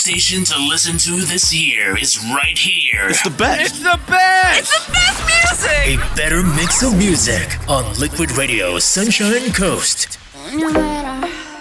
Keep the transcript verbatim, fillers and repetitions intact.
station to listen to this year is right here. It's the best. It's the best. It's the best music. A better mix of music on Liquid Radio Sunshine Coast. No matter